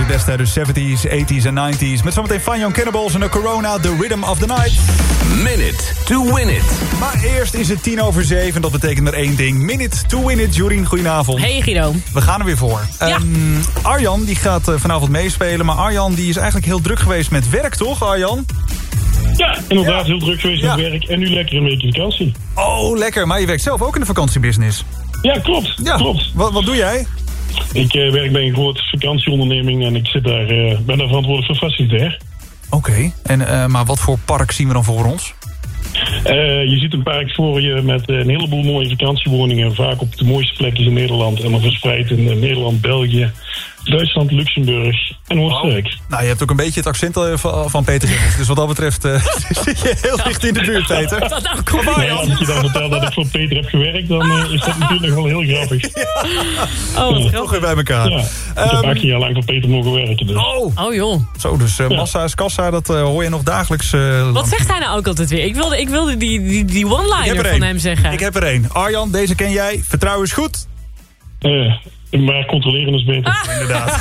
natuurlijk destijds de 70s, 80s en 90s. Met zometeen Fine Young Cannibals en de Corona, The Rhythm of the Night. Minute to win it. Maar eerst is het 7:10. Dat betekent maar één ding. Minute to win it. Jorien, goedenavond. Hey Guido. We gaan er weer voor. Ja. Arjan die gaat vanavond meespelen. Maar Arjan die is eigenlijk heel druk geweest met werk, toch Arjan? Ja, inderdaad, heel druk geweest met werk en nu lekker een weekje vakantie. Oh, lekker. Maar je werkt zelf ook in de vakantiebusiness. Ja, klopt. Ja. Klopt. Wat doe jij? Ik werk bij een grote vakantieonderneming en ik zit daar, ben daar verantwoordelijk voor facilitair. Oké. En maar wat voor park zien we dan voor ons? Je ziet een park voor je met een heleboel mooie vakantiewoningen. Vaak op de mooiste plekjes in Nederland. En dan verspreid in Nederland, België, Duitsland, Luxemburg en Oostenrijk. Wow. Nou, je hebt ook een beetje het accent van Peter Gibbons. Dus wat dat betreft zit je heel dicht in de buurt, Peter. Als je dan vertelt dat ik voor Peter heb gewerkt, dan is dat natuurlijk wel heel grappig. Oh, wat Toch grappig. weer bij elkaar. Ja, ik heb 18 jaar lang voor Peter mogen werken. Dus. Oh joh. Zo, dus massa is kassa, dat hoor je nog dagelijks. Wat zegt hij nou ook altijd weer? Ik wilde die one-liner van hem zeggen. Ik heb er één. Arjan, deze ken jij. Vertrouwen is goed. Maar controleren is beter. Inderdaad.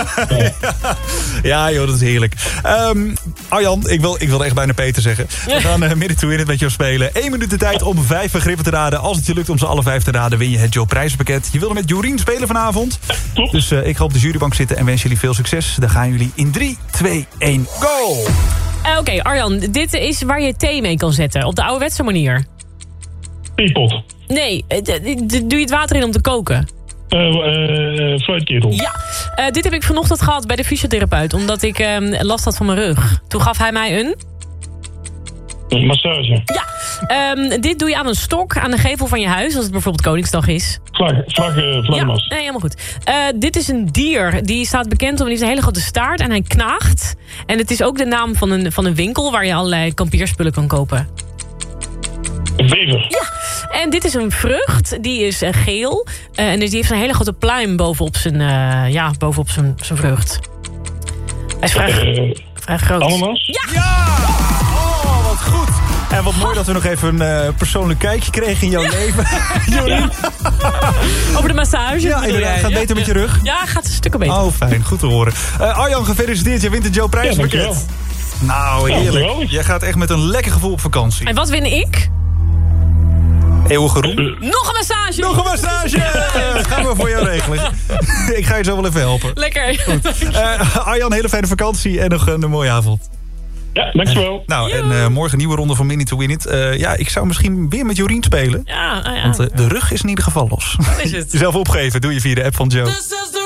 Ja, joh, dat is heerlijk. Arjan, ik wilde echt bijna Peter zeggen. We gaan midden toe in het met jou spelen. 1 minuut de tijd om 5 begrippen te raden. Als het je lukt om ze alle 5 te raden, win je het Joe prijzenpakket. Je wilde met Jorien spelen vanavond. Klopt. Dus ik ga op de jurybank zitten en wens jullie veel succes. Dan gaan jullie in 3, 2, 1, go! Oké, Arjan, dit is waar je thee mee kan zetten. Op de ouderwetse manier. Theepot. Nee, doe je het water in om te koken? Fluitketel. Ja, dit heb ik vanochtend gehad bij de fysiotherapeut. Omdat ik last had van mijn rug. Toen gaf hij mij een... Massage. Ja, dit doe je aan een stok aan de gevel van je huis. Als het bijvoorbeeld Koningsdag is. Vlaggenmast. Ja, nee, helemaal goed. Dit is een dier. Die staat bekend om, die heeft een hele grote staart en hij knaagt. En het is ook de naam van een winkel waar je allerlei kampierspullen kan kopen. Een bever. Ja, en dit is een vrucht. Die is geel. En die heeft een hele grote pluim bovenop zijn vrucht. Hij is vrij groot. Ananas? Ja! Oh, wat goed. En wat mooi dat we nog even een persoonlijk kijkje kregen in jouw leven. Jorien. Over de massage. Ja, inderdaad. Gaat beter met je rug? Ja, gaat een stukken beter. Oh, fijn. Goed te horen. Arjan, gefeliciteerd. Je wint het Joe prijzenpakket. Ja, nou, heerlijk. geweldig. Jij gaat echt met een lekker gevoel op vakantie. En wat win ik? Eeuwige roem. Nog een massage! Nog een massage! Gaan we voor jou regelen. Ik ga je zo wel even helpen. Lekker. Arjan, hele fijne vakantie en nog een mooie avond. Ja, dankjewel. Nou, en morgen een nieuwe ronde van Minute to Win It. Ik zou misschien weer met Jorien spelen. Ja. Want de rug is in ieder geval los. Is het? Zelf opgeven, doe je via de app van Joe.